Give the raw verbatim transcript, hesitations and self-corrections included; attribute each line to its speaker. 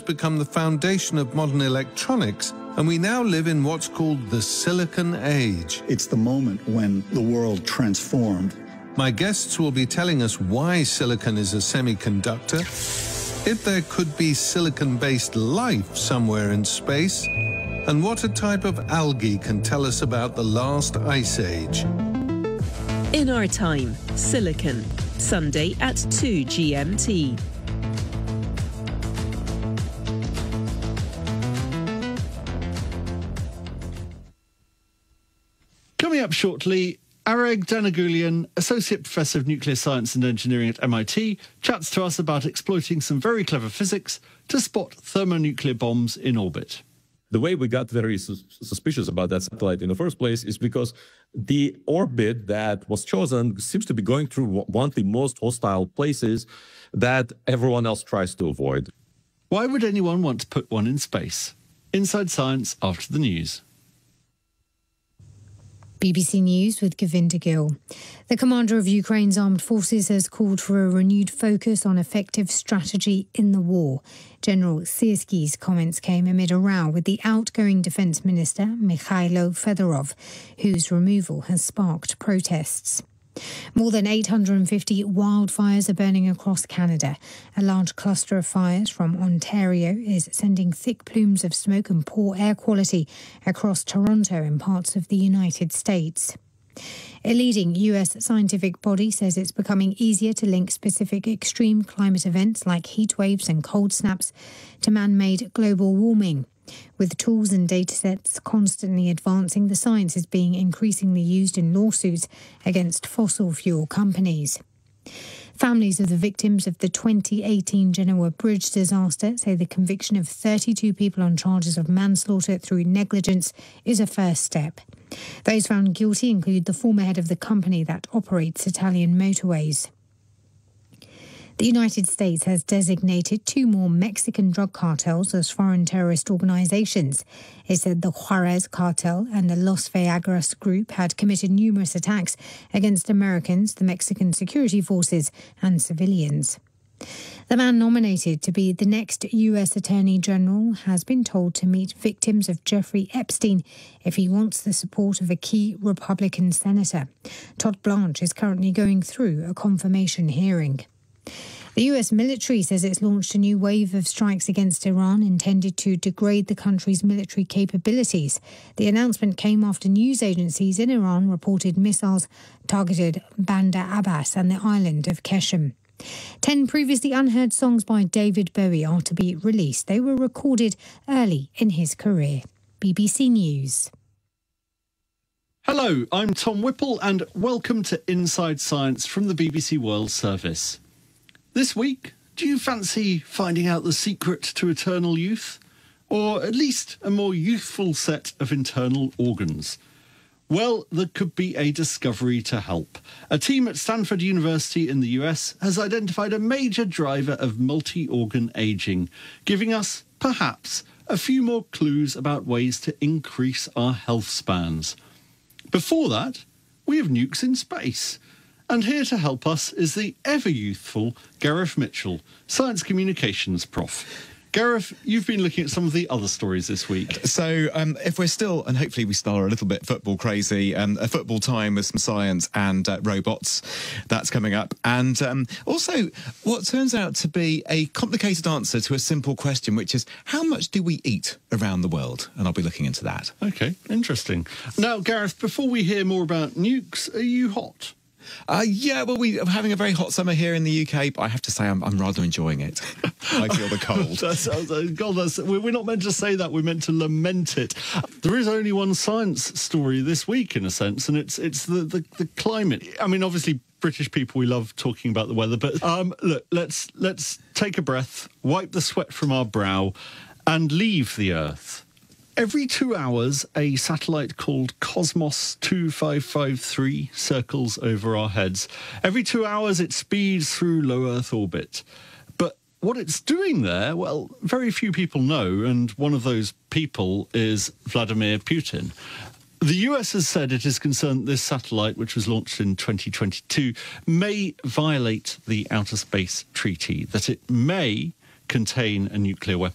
Speaker 1: become the foundation of modern electronics, and we now live in what's called the Silicon Age.
Speaker 2: It's the moment when the world transformed.
Speaker 1: My guests will be telling us why silicon is a semiconductor, if there could be silicon-based life somewhere in space, and what a type of algae can tell us about the last ice age.
Speaker 3: In Our Time, Silicon, Sunday at two G M T.
Speaker 4: Coming up shortly, Areg Danagulian, Associate Professor of Nuclear Science and Engineering at M I T, chats to us about exploiting some very clever physics to spot thermonuclear bombs in orbit.
Speaker 5: The way we got very sus suspicious about that satellite in the first place is because the orbit that was chosen seems to be going through one of the most hostile places that everyone else tries to avoid.
Speaker 4: Why would anyone want to put one in space? Inside Science after the news.
Speaker 6: B B C News with Govinda Gill. The commander of Ukraine's armed forces has called for a renewed focus on effective strategy in the war. General Syrskyi's comments came amid a row with the outgoing defence minister, Mikhailo Fedorov, whose removal has sparked protests. More than eight hundred fifty wildfires are burning across Canada. A large cluster of fires from Ontario is sending thick plumes of smoke and poor air quality across Toronto and parts of the United States. A leading U S scientific body says it's becoming easier to link specific extreme climate events like heat waves and cold snaps to man-made global warming. With tools and datasets constantly advancing, the science is being increasingly used in lawsuits against fossil fuel companies. Families of the victims of the twenty eighteen Genoa Bridge disaster say the conviction of thirty-two people on charges of manslaughter through negligence is a first step. Those found guilty include the former head of the company that operates Italian motorways. The United States has designated two more Mexican drug cartels as foreign terrorist organizations. It said the Juarez cartel and the Los Viagras group had committed numerous attacks against Americans, the Mexican security forces, and civilians. The man nominated to be the next U S Attorney General has been told to meet victims of Jeffrey Epstein if he wants the support of a key Republican senator. Todd Blanche is currently going through a confirmation hearing. The U S military says it's launched a new wave of strikes against Iran intended to degrade the country's military capabilities. The announcement came after news agencies in Iran reported missiles targeted Bandar Abbas and the island of Qeshm. Ten previously unheard songs by David Bowie are to be released. They were recorded early in his career. B B C News.
Speaker 4: Hello, I'm Tom Whipple and welcome to Inside Science from the B B C World Service. This week, do you fancy finding out the secret to eternal youth? Or at least a more youthful set of internal organs? Well, there could be a discovery to help. A team at Stanford University in the U S has identified a major driver of multi-organ ageing, giving us, perhaps, a few more clues about ways to increase our health spans. Before that, we have nukes in space. And here to help us is the ever-youthful Gareth Mitchell, Science Communications Prof. Gareth, you've been looking at some of the other stories this week.
Speaker 7: So um, if we're still, and hopefully we still are a little bit football crazy, um, a football time with some science and uh, robots, that's coming up. And um, also what turns out to be a complicated answer to a simple question, which is how much do we eat around the world? And I'll be looking into that.
Speaker 4: OK, interesting. Now, Gareth, before we hear more about nukes, are you hot?
Speaker 7: Uh, yeah, well, we are having a very hot summer here in the U K, but I have to say I'm, I'm rather enjoying it. I feel the cold.
Speaker 4: that's, that's, God, that's, we're not meant to say that. We're meant to lament it. There is only one science story this week, in a sense, and it's it's the, the, the climate. I mean, obviously, British people, we love talking about the weather, but um, look, let's let's take a breath, wipe the sweat from our brow, and leave the Earth. Every two hours, a satellite called Cosmos two five five three circles over our heads. Every two hours, it speeds through low Earth orbit. But what it's doing there, well, very few people know, and one of those people is Vladimir Putin. The U S has said it is concerned this satellite, which was launched in twenty twenty-two, may violate the Outer Space Treaty, that it may contain a nuclear weapon.